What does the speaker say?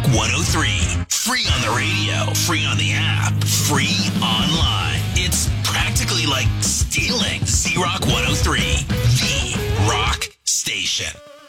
103. Free on the radio, free on the app, free online. It's practically like stealing. Z-Rock 103, the rock station.